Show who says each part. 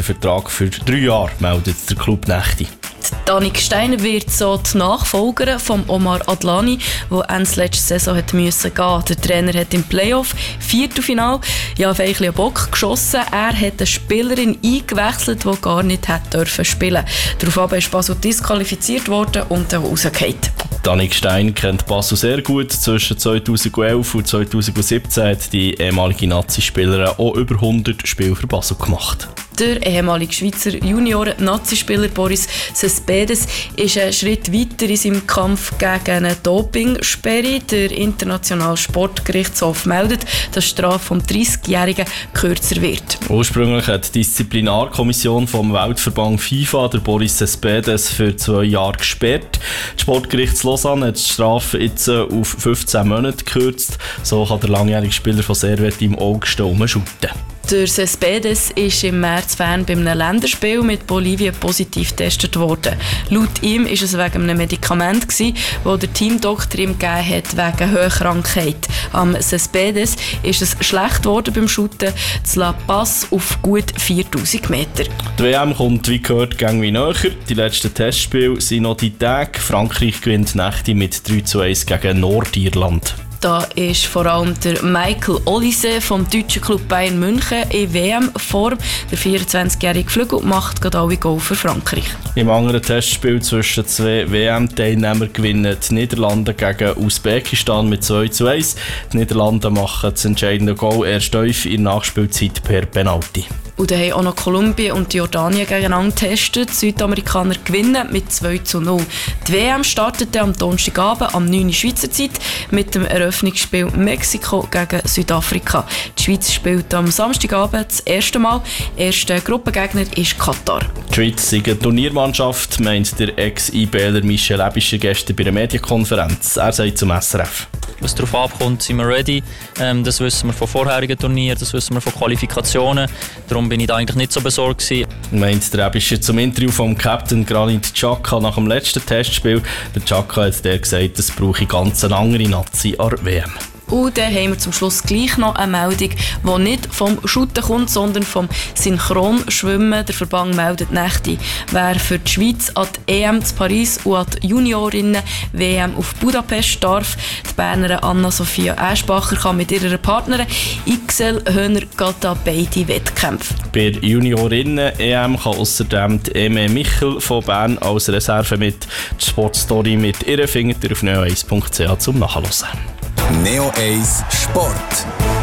Speaker 1: den Vertrag für 3 Jahre, meldet der Club Nächti.
Speaker 2: Danik Steiner wird so die Nachfolgerin von Omar Adlani, der Ende letzte Saison müssen gehen. Der Trainer hat im Playoff Viertelfinal einen Bock geschossen. Er hat eine Spielerin eingewechselt, die gar nicht hätte spielen dürfen. Daraufhin ist Basel disqualifiziert worden und dann rausgefallen.
Speaker 1: Danik Steiner kennt Basel sehr gut. Zwischen 2011 und 2017 hat die ehemalige Nazi-Spielerin auch über 100 Spiele für Basel gemacht.
Speaker 2: Der ehemalige Schweizer Junioren-Nazi-Spieler Boris Cespedes ist einen Schritt weiter in seinem Kampf gegen eine Dopingsperre. Der internationale Sportgerichtshof meldet, dass die Strafe vom 30-Jährigen kürzer wird.
Speaker 1: Ursprünglich hat die Disziplinarkommission vom Weltverband FIFA der Boris Cespedes für 2 Jahre gesperrt. Das Sportgericht Lausanne hat die Strafe jetzt auf 15 Monate gekürzt. So kann der langjährige Spieler von Servette im Augenstaumen shooten.
Speaker 2: Der Cespedes ist im März bei einem Länderspiel mit Bolivien positiv getestet worden. Laut ihm war es wegen einem Medikament, das der Teamdoktor ihm gegeben hat, wegen Höhenkrankheit. Am Cespedes ist es schlecht geworden beim Shooten, zu La Paz auf gut 4000 Meter.
Speaker 1: Die WM kommt, wie gehört, wie näher. Die letzten Testspiele sind noch die Tage. Frankreich gewinnt Nächte mit 3:1 gegen Nordirland.
Speaker 2: Da ist vor allem der Michael Olise vom deutschen Club Bayern München in WM-Form. Der 24-jährige Flügel macht gerade alle Goal für Frankreich.
Speaker 1: Im anderen Testspiel zwischen 2 WM-Teilnehmern gewinnen die Niederlande gegen Usbekistan mit 2:1. Die Niederlande machen das entscheidende Goal erst tief in der Nachspielzeit per Penalty.
Speaker 2: Und dann haben auch noch Kolumbien und Jordanien gegeneinander getestet. Die Südamerikaner gewinnen mit 2:0. Die WM startete am Donnerstagabend am 9. Schweizer Zeit mit dem Eröffnungsspiel Mexiko gegen Südafrika. Die Schweiz spielt am Samstagabend das erste Mal. Erster Gruppengegner ist Katar.
Speaker 1: Die Schweiz ist eine Turniermannschaft, meint der Ex-IBler Michel Ebischer gestern bei einer Medienkonferenz. Er sagt zum SRF:
Speaker 3: Was darauf abkommt, sind wir ready. Das wissen wir von vorherigen Turnieren, das wissen wir von Qualifikationen. Darum bin ich da eigentlich nicht so besorgt gewesen.
Speaker 1: Meint der Ebischer zum Interview vom Captain Granit Xhaka nach dem letzten Testspiel. Der Xhaka hat gesagt, es brauche ganz eine andere Nazi an der WM.
Speaker 2: Und dann haben wir zum Schluss gleich noch eine Meldung, die nicht vom Shooten kommt, sondern vom Synchronschwimmen. Der Verband meldet Nächte. Wer für die Schweiz an die EM zu Paris und an die Juniorinnen-WM auf Budapest darf, die Bernerin Anna-Sophia Aschbacher kann mit ihrer Partnerin Ixel Höhner-Gata beide Wettkämpfe.
Speaker 1: Bei der Juniorinnen-EM kann außerdem die Eme Michel von Bern als Reserve mit. Die Sportstory mit ihr findet ihr auf neo1.ch zum Nachhören.
Speaker 4: Neo 1 Sport.